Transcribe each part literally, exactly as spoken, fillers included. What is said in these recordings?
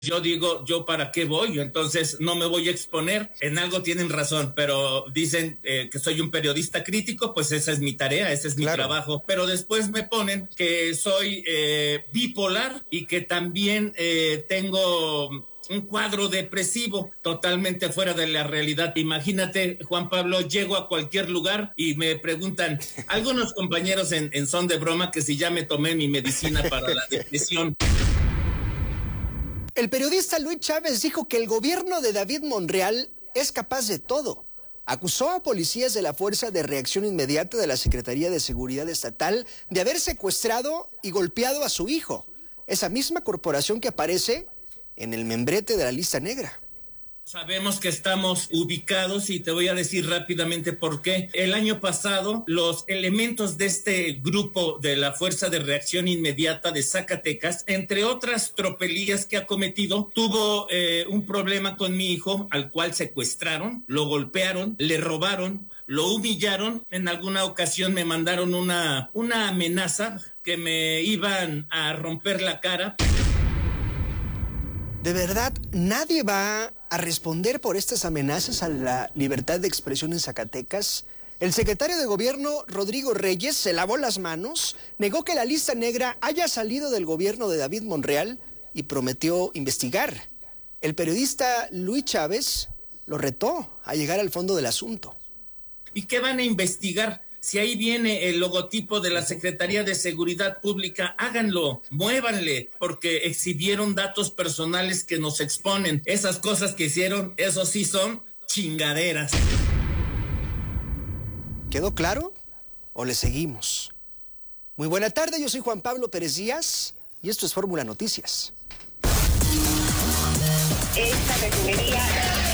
Yo digo, ¿yo para qué voy? Entonces no me voy a exponer. En algo tienen razón, pero dicen eh, que soy un periodista crítico, pues esa es mi tarea, ese es mi Claro. trabajo. Pero después me ponen que soy eh, bipolar y que también eh, tengo un cuadro depresivo totalmente fuera de la realidad. Imagínate, Juan Pablo, llego a cualquier lugar y me preguntan algunos compañeros en, en son de broma que si ya me tomé mi medicina para la depresión. El periodista Luis Chávez dijo que el gobierno de David Monreal es capaz de todo. Acusó a policías de la Fuerza de Reacción Inmediata de la Secretaría de Seguridad Estatal de haber secuestrado y golpeado a su hijo, esa misma corporación que aparece en el membrete de la lista negra. Sabemos que estamos ubicados y te voy a decir rápidamente por qué. El año pasado, los elementos de este grupo de la Fuerza de Reacción Inmediata de Zacatecas, entre otras tropelías que ha cometido, tuvo eh, un problema con mi hijo, al cual secuestraron, lo golpearon, le robaron, lo humillaron. En alguna ocasión me mandaron una, una amenaza que me iban a romper la cara. ¿De verdad nadie va a responder por estas amenazas a la libertad de expresión en Zacatecas? El secretario de Gobierno, Rodrigo Reyes, se lavó las manos, negó que la lista negra haya salido del gobierno de David Monreal y prometió investigar. El periodista Luis Chávez lo retó a llegar al fondo del asunto. ¿Y qué van a investigar? Si ahí viene el logotipo de la Secretaría de Seguridad Pública, háganlo, muévanle, porque exhibieron datos personales que nos exponen. Esas cosas que hicieron, eso sí son chingaderas. ¿Quedó claro? ¿O le seguimos? Muy buena tarde, yo soy Juan Pablo Pérez Díaz y esto es Fórmula Noticias. Esta refinería...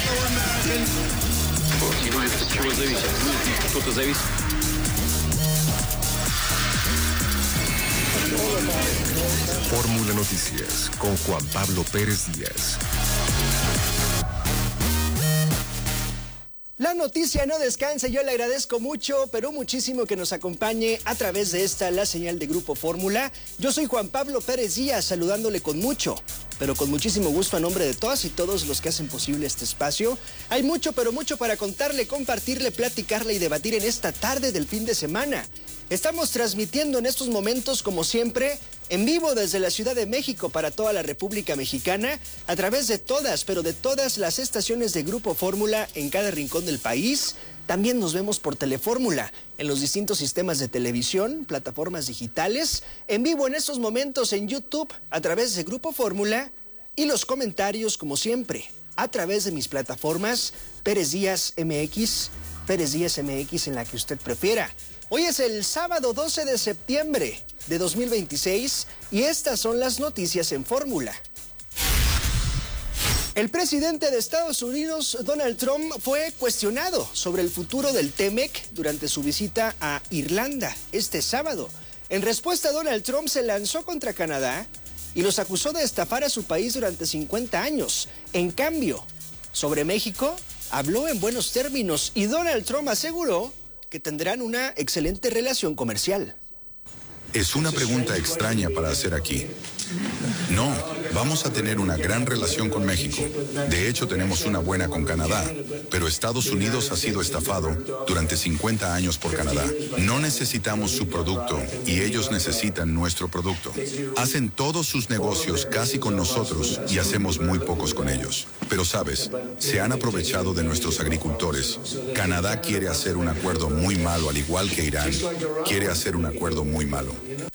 Fórmula Noticias con Juan Pablo Pérez Díaz. La noticia no descansa, yo le agradezco mucho, pero muchísimo que nos acompañe a través de esta, la señal de Grupo Fórmula. Yo soy Juan Pablo Pérez Díaz, saludándole con mucho, pero con muchísimo gusto a nombre de todas y todos los que hacen posible este espacio. Hay mucho, pero mucho para contarle, compartirle, platicarle y debatir en esta tarde del fin de semana. Estamos transmitiendo en estos momentos, como siempre, en vivo desde la Ciudad de México para toda la República Mexicana, a través de todas, pero de todas las estaciones de Grupo Fórmula en cada rincón del país. También nos vemos por Telefórmula en los distintos sistemas de televisión, plataformas digitales, en vivo en estos momentos en YouTube a través de Grupo Fórmula y los comentarios, como siempre, a través de mis plataformas Pérez Díaz M X, Pérez Díaz M X en la que usted prefiera. Hoy es el sábado doce de septiembre de dos mil veintiséis y estas son las noticias en Fórmula. El presidente de Estados Unidos, Donald Trump, fue cuestionado sobre el futuro del TEMEC durante su visita a Irlanda este sábado. En respuesta, Donald Trump se lanzó contra Canadá y los acusó de estafar a su país durante cincuenta años. En cambio, sobre México, habló en buenos términos y Donald Trump aseguró que tendrán una excelente relación comercial. Es una pregunta extraña para hacer aquí. No, vamos a tener una gran relación con México. De hecho, tenemos una buena con Canadá, pero Estados Unidos ha sido estafado durante cincuenta años por Canadá. No necesitamos su producto y ellos necesitan nuestro producto. Hacen todos sus negocios casi con nosotros y hacemos muy pocos con ellos. Pero sabes, se han aprovechado de nuestros agricultores. Canadá quiere hacer un acuerdo muy malo, al igual que Irán. Quiere hacer un acuerdo muy malo.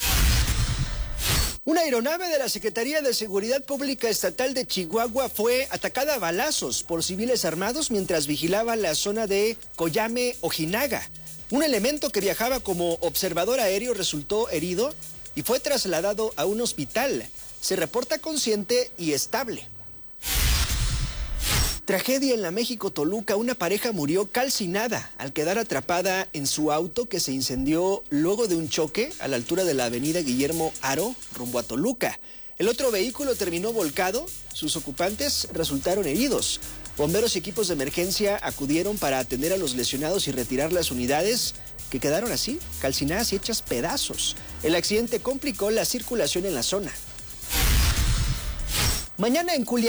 Una aeronave de la Secretaría de Seguridad Pública Estatal de Chihuahua fue atacada a balazos por civiles armados mientras vigilaba la zona de Coyame, Ojinaga. Un elemento que viajaba como observador aéreo resultó herido y fue trasladado a un hospital. Se reporta consciente y estable. Tragedia en la México-Toluca. Una pareja murió calcinada al quedar atrapada en su auto que se incendió luego de un choque a la altura de la avenida Guillermo Haro, rumbo a Toluca. El otro vehículo terminó volcado, sus ocupantes resultaron heridos. Bomberos y equipos de emergencia acudieron para atender a los lesionados y retirar las unidades que quedaron así, calcinadas y hechas pedazos. El accidente complicó la circulación en la zona. Mañana en Culiacán.